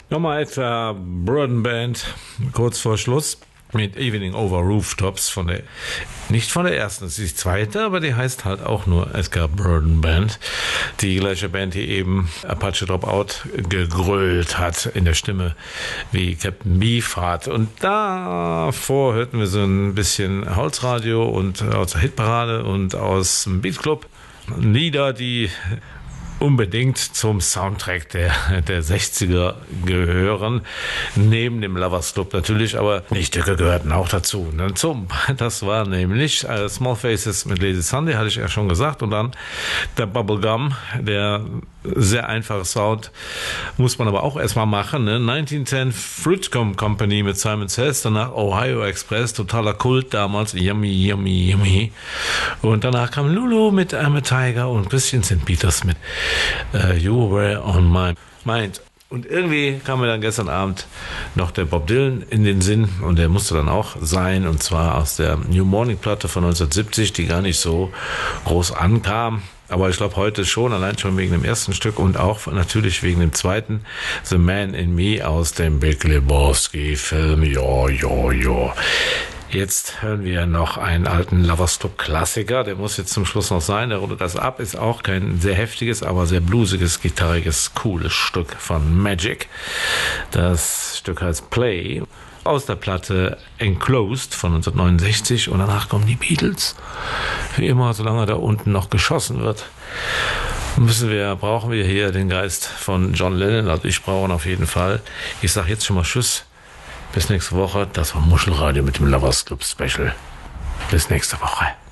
Nochmal etwa Burden Band, kurz vor Schluss, mit Evening Over Rooftops nicht von der ersten, das ist die zweite, aber die heißt halt auch nur Edgar Burden Band. Die gleiche Band, die eben Apache Dropout gegrölt hat in der Stimme wie Captain Beefheart. Und davor hörten wir so ein bisschen Holzradio und aus der Hitparade und aus dem Beatclub Lieder, die unbedingt zum Soundtrack der 60er gehören, neben dem Lovers Club natürlich, aber die Stücke gehörten auch dazu. Das war nämlich Small Faces mit Lazy Sunday, hatte ich ja schon gesagt, und dann der Bubblegum, der sehr einfache Sound, muss man aber auch erstmal machen. Ne? 1910 Fruitcom Company mit Simon Says, danach Ohio Express, totaler Kult damals, Yummy, Yummy, Yummy. Und danach kam Lulu mit I'm a Tiger und ein bisschen St. Peters mit You Were on My Mind. Und irgendwie kam mir dann gestern Abend noch der Bob Dylan in den Sinn und der musste dann auch sein, und zwar aus der New Morning Platte von 1970, die gar nicht so groß ankam. Aber ich glaube heute schon, allein schon wegen dem ersten Stück und auch natürlich wegen dem zweiten, The Man in Me aus dem Big Lebowski-Film. Ja. Jetzt hören wir noch einen alten Lovers Club Klassiker, der muss jetzt zum Schluss noch sein, der rundet das ab, ist auch kein sehr heftiges, aber sehr bluesiges, gitarriges, cooles Stück von Magic. Das Stück heißt Play, aus der Platte Enclosed von 1969, und danach kommen die Beatles. Wie immer, solange da unten noch geschossen wird, brauchen wir hier den Geist von John Lennon, also ich brauche ihn auf jeden Fall. Ich sage jetzt schon mal Tschüss. Bis nächste Woche. Das war Muschelradio mit dem Lovers Club Special. Bis nächste Woche.